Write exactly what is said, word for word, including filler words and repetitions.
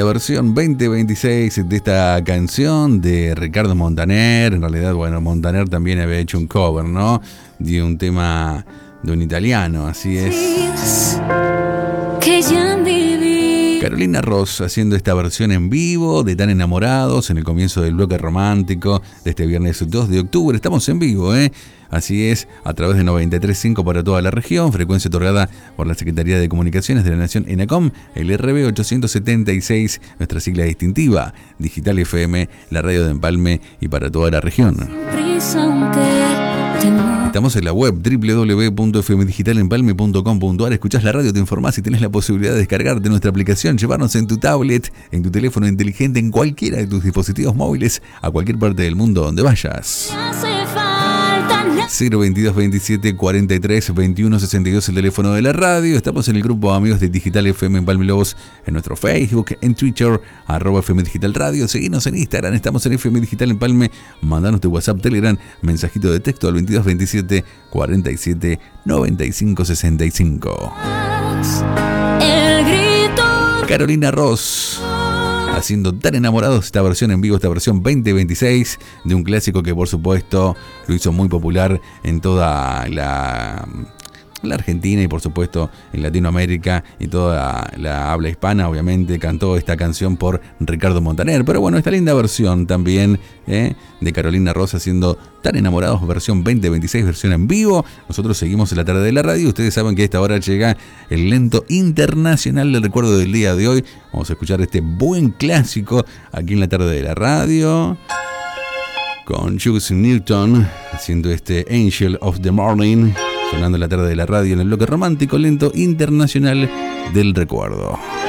versión veinte veintiséis de esta canción de Ricardo Montaner. En realidad, bueno, Montaner también había hecho un cover, ¿no? De un tema de un italiano, así es. Que ya han vivido. Carolina Ross haciendo esta versión en vivo de Tan Enamorados en el comienzo del bloque romántico de este viernes dos de octubre. Estamos en vivo, ¿eh? Así es, a través de noventa y tres punto cinco para toda la región, frecuencia otorgada por la Secretaría de Comunicaciones de la Nación ENACOM, el R B ochocientos setenta y seis, nuestra sigla distintiva, Digital F M, la radio de Empalme y para toda la región. Estamos en la web doble u doble u doble u punto f m digital empalme punto com punto a r. Escuchás la radio, te informás y tenés la posibilidad de descargarte nuestra aplicación, llevarnos en tu tablet, en tu teléfono inteligente, en cualquiera de tus dispositivos móviles, a cualquier parte del mundo donde vayas. cero veintidós veintisiete cuarenta y tres veintiuno sesenta y dos el teléfono de la radio. Estamos en el grupo de amigos de Digital F M Empalme Lobos, en nuestro Facebook, en Twitter, arroba F M Digital Radio. Seguinos en Instagram, estamos en F M Digital Empalme. Mandanos tu WhatsApp, Telegram, mensajito de texto al veintidós veintisiete cuarenta y siete noventa y cinco sesenta y cinco. Carolina Ross haciendo Tan Enamorados, esta versión en vivo, esta versión veinte veintiséis de un clásico que por supuesto lo hizo muy popular en toda la, la Argentina y por supuesto en Latinoamérica y toda la habla hispana. Obviamente cantó esta canción por Ricardo Montaner, pero bueno, esta linda versión también ¿eh? de Carolina Ross haciendo Tan Enamorados, versión veinte veintiséis, versión en vivo. Nosotros seguimos en la tarde de la radio. Ustedes saben que a esta hora llega el lento internacional del recuerdo del día de hoy. Vamos a escuchar este buen clásico aquí en la tarde de la radio con Juice Newton haciendo este Angel of the Morning, sonando en la tarde de la radio en el bloque romántico lento internacional del recuerdo.